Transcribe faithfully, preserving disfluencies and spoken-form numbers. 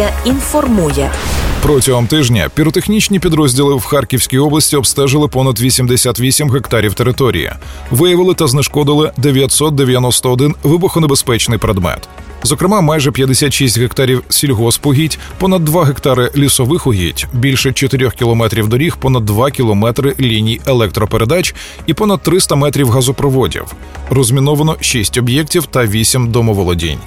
Медіа інформує. Протягом тижня піротехнічні підрозділи в Харківській області обстежили понад вісімдесят вісім гектарів території. Виявили та знешкодили дев'ятсот дев'яносто один вибухонебезпечний предмет. Зокрема, майже п'ятдесят шість гектарів сільгоспугідь, понад два гектари лісових угідь, більше чотирьох кілометрів доріг, понад два кілометри ліній електропередач і понад триста метрів газопроводів. Розміновано шість об'єктів та вісім домоволодінь.